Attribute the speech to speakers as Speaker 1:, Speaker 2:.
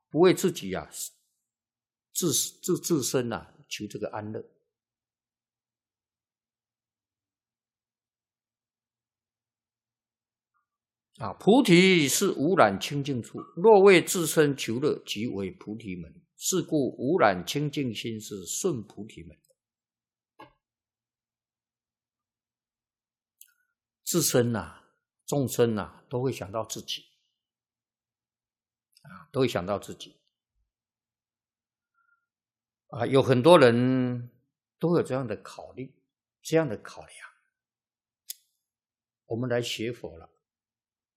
Speaker 1: 不为自己啊自身啊求这个安乐。菩提是无染清净处，若为自身求乐，即为菩提门。是故无染清净心是顺菩提门。自身众生都会想到自己，都会想到自己。有很多人都有这样的考虑，这样的考量。我们来学佛了，